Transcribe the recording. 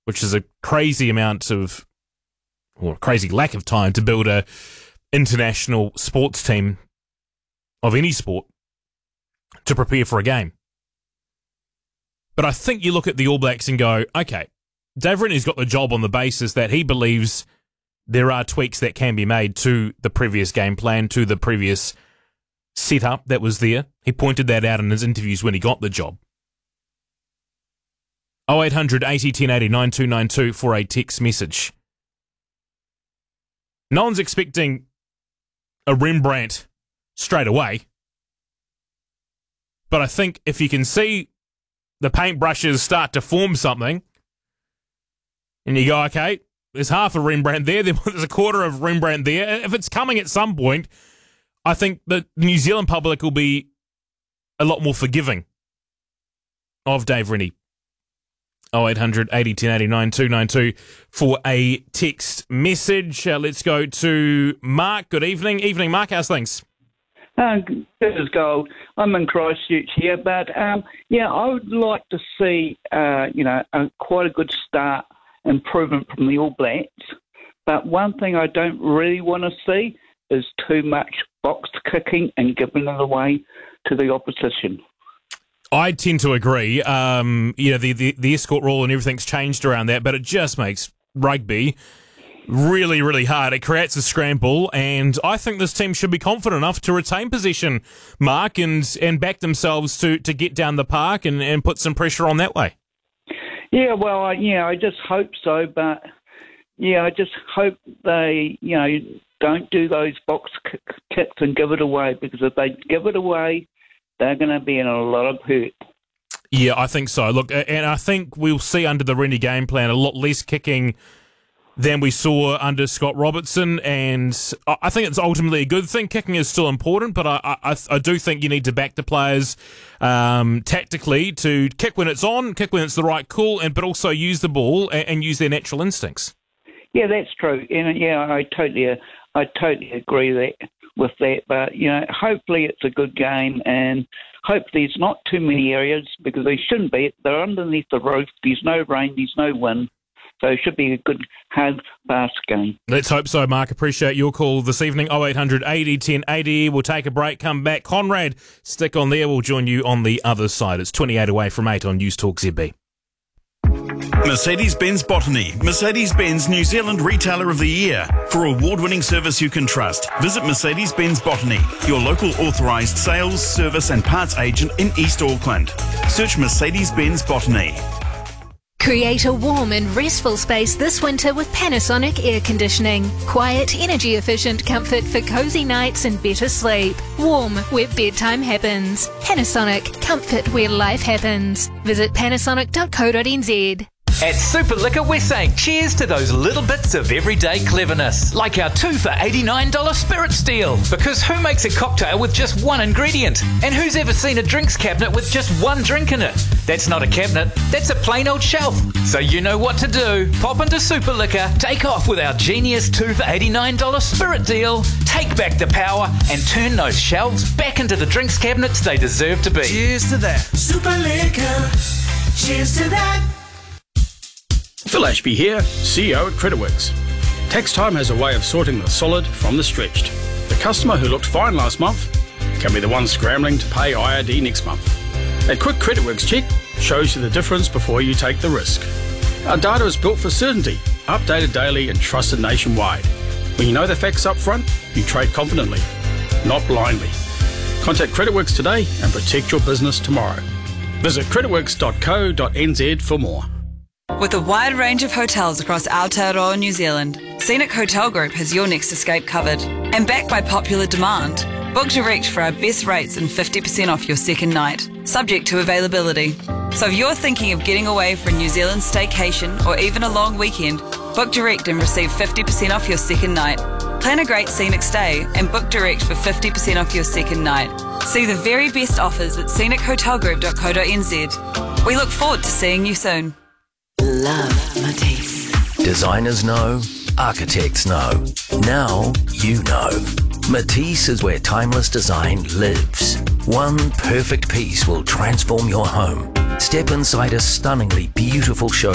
which is a crazy amount of, or crazy lack of time to build a international sports team of any sport to prepare for a game. But I think you look at the All Blacks and go, okay, Dave Rennie's got the job on the basis that he believes there are tweaks that can be made to the previous game plan, to the previous setup that was there. He pointed that out in his interviews when he got the job. 0800 80 10 80 9292 for a text message. No one's expecting a Rembrandt straight away. But I think if you can see the paintbrushes start to form something, and you go, okay, there's half a Rembrandt there, there's a quarter of Rembrandt there. If it's coming at some point, I think the New Zealand public will be a lot more forgiving of Dave Rennie. 0800 80 10 80 9292 for a text message. Let's go to Mark. Good evening. Evening, Mark. How's things? This is Gold. I'm in Christchurch here, but I would like to see quite a good start improvement from the All Blacks. But one thing I don't really want to see is too much box kicking and giving it away to the opposition. I tend to agree. The escort rule and everything's changed around that, but it just makes rugby really, really hard. It creates a scramble, and I think this team should be confident enough to retain possession, Mark, and back themselves to get down the park and put some pressure on that way. Yeah, well, I just hope so, but I just hope they, don't do those box kicks and give it away, because if they give it away, they're going to be in a lot of hurt. Yeah, I think so. Look, and I think we'll see under the Rennie game plan a lot less kicking than we saw under Scott Robertson, and I think it's ultimately a good thing. Kicking is still important, but I do think you need to back the players tactically to kick when it's on, kick when it's the right call, but also use the ball and use their natural instincts. Yeah, that's true, and I totally agree with that. But hopefully it's a good game, and hopefully it's not too many areas, because they shouldn't be. They're underneath the roof. There's no rain. There's no wind. So it should be a good, hard, fast game. Let's hope so, Mark. Appreciate your call this evening. 0800 80 1080. We'll take a break, come back. Conrad, stick on there. We'll join you on the other side. It's 28 away from 8 on News Talk ZB. Mercedes-Benz Botany, Mercedes-Benz New Zealand Retailer of the Year. For award-winning service you can trust, visit Mercedes-Benz Botany, your local authorised sales, service and parts agent in East Auckland. Search Mercedes-Benz Botany. Create a warm and restful space this winter with Panasonic air conditioning. Quiet, energy efficient comfort for cozy nights and better sleep. Warm where bedtime happens. Panasonic, comfort where life happens. Visit panasonic.co.nz. At Super Liquor, we're saying cheers to those little bits of everyday cleverness, like our 2 for $89 Spirit deal. Because who makes a cocktail with just one ingredient? And who's ever seen a drinks cabinet with just one drink in it? That's not a cabinet, that's a plain old shelf. So you know what to do. Pop into Super Liquor, take off with our genius 2 for $89 Spirit deal, take back the power, and turn those shelves back into the drinks cabinets they deserve to be. Cheers to that. Super Liquor. Cheers to that. Phil Ashby here, CEO at Creditworks. Tax time has a way of sorting the solid from the stretched. The customer who looked fine last month can be the one scrambling to pay IRD next month. A quick Creditworks check shows you the difference before you take the risk. Our data is built for certainty, updated daily and trusted nationwide. When you know the facts up front, you trade confidently, not blindly. Contact Creditworks today and protect your business tomorrow. Visit creditworks.co.nz for more. With a wide range of hotels across Aotearoa, New Zealand, Scenic Hotel Group has your next escape covered. And backed by popular demand, book direct for our best rates and 50% off your second night, subject to availability. So if you're thinking of getting away for a New Zealand staycation or even a long weekend, book direct and receive 50% off your second night. Plan a great scenic stay and book direct for 50% off your second night. See the very best offers at scenichotelgroup.co.nz. We look forward to seeing you soon. Love Matisse. Designers know, architects know. Now you know. Matisse is where timeless design lives. One perfect piece will transform your home. Step inside a stunningly beautiful show